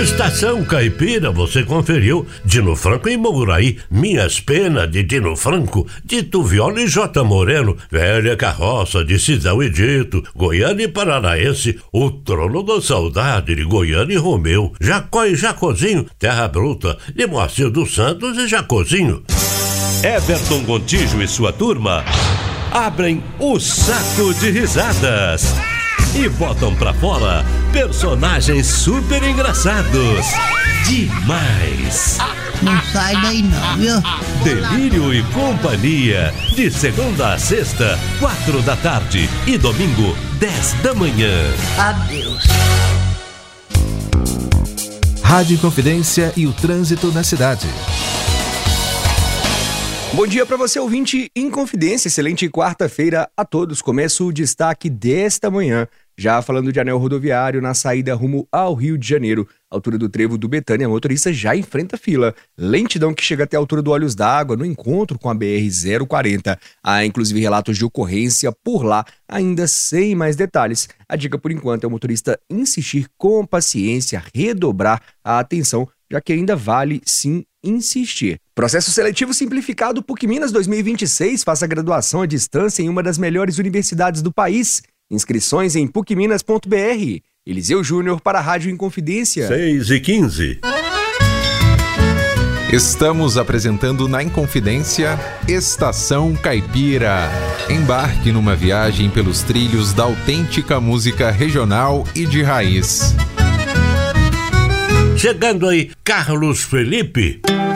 Estação Caipira, você conferiu Dino Franco em Mouraí, Minhas Penas de Dino Franco, de Tuviola e J. Moreno, Velha Carroça de Cidão e Dito, Goiânia e Paranaense, O Trono da Saudade de Goiânia e Romeu, Jacó e Jacozinho, Terra Bruta de Moacir dos Santos e Jacozinho. Everton Gontijo e sua turma abrem o saco de risadas e botam pra fora personagens super engraçados. Demais! Não sai daí não, viu? Delírio e Companhia, de segunda a sexta, 4 da tarde e domingo, 10 da manhã. Adeus. Rádio Inconfidência e o trânsito na cidade. Bom dia para você, ouvinte Inconfidência. Excelente quarta-feira a todos. Começa o destaque desta manhã. Já falando de anel rodoviário, na saída rumo ao Rio de Janeiro, altura do trevo do Betânia, motorista já enfrenta fila. Lentidão que chega até a altura do Olhos d'Água, no encontro com a BR-040. Há inclusive relatos de ocorrência por lá, ainda sem mais detalhes. A dica por enquanto é o motorista insistir com paciência, redobrar a atenção, já que ainda vale sim insistir. Processo seletivo simplificado PUC Minas 2026. Faça graduação à distância em uma das melhores universidades do país. Inscrições em pucminas.br. Eliseu Júnior para a Rádio Inconfidência. 6h15. Estamos apresentando na Inconfidência Estação Caipira. Embarque numa viagem pelos trilhos da autêntica música regional e de raiz. Chegando aí, Carlos Felipe.